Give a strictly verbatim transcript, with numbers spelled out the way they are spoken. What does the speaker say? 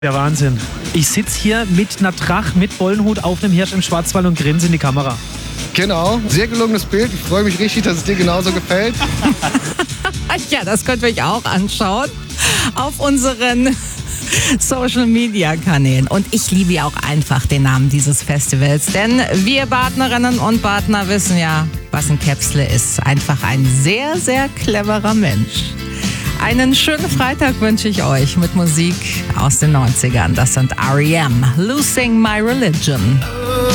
Der Wahnsinn. Ich sitze hier mit einer Tracht, mit Bollenhut auf einem Hirsch im Schwarzwald und grinse in die Kamera. Genau, sehr gelungenes Bild. Ich freue mich richtig, dass es dir genauso gefällt. Ja, das könnt ihr euch auch anschauen auf unseren Social-Media-Kanälen. Und ich liebe ja auch einfach den Namen dieses Festivals, denn wir Partnerinnen und Partner wissen ja, was ein Käpsle ist. Einfach ein sehr, sehr cleverer Mensch. Einen schönen Freitag wünsche ich euch mit Musik aus den neunzigern. Das sind R E M, Losing My Religion.